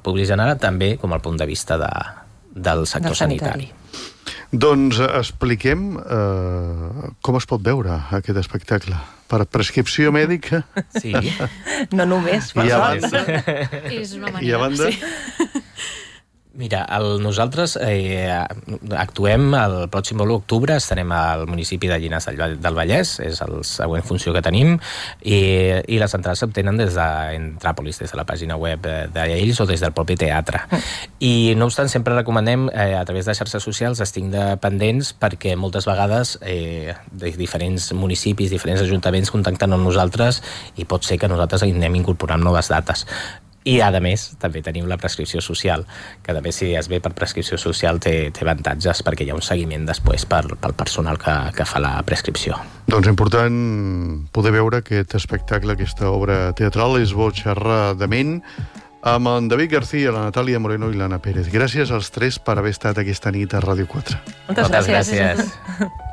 públic general, també com el punt de vista del sector sanitari. Doncs expliquem com es pot veure aquest espectacle. Per prescripció mèdica? Sí. No només, per sort. És una manera. I a banda? Mira, nosaltres actuem el pròxim 1 d'octubre, estarem al municipi de Llinars del Vallès, és la següent funció que tenim, i les entrades s'obtenen des d'Entràpolis, des de la pàgina web d'ells o des del propi teatre. I no obstant, sempre recomanem a través de xarxes socials estar pendents perquè moltes vegades diferents municipis, diferents ajuntaments contacten amb nosaltres i pot ser que nosaltres anem incorporant noves dates. I, a més, també tenim la prescripció social, que també si es ve per prescripció social té avantatges perquè hi ha un seguiment després pel personal que fa la prescripció. Doncs important poder veure aquest espectacle, aquesta obra teatral, És bo xerrar de ment, amb en David García, la Natàlia Moreno i l'Anna Pérez. Gràcies als tres per haver estat aquesta nit a Ràdio 4. Moltes gràcies. Gràcies.